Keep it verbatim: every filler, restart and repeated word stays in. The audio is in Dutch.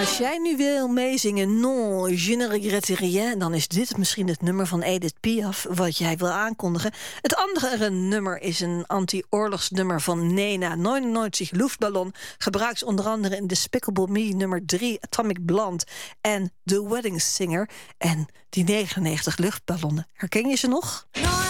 Als jij nu wil meezingen Non, je ne regrette rien, dan is dit misschien het nummer van Edith Piaf wat jij wil aankondigen. Het andere nummer is een anti-oorlogsnummer van Nena, negenennegentig Luftballon. Gebruikt onder andere in Despicable Me nummer drie, Atomic Blonde en The Wedding Singer. En die negenennegentig luchtballonnen, herken je ze nog?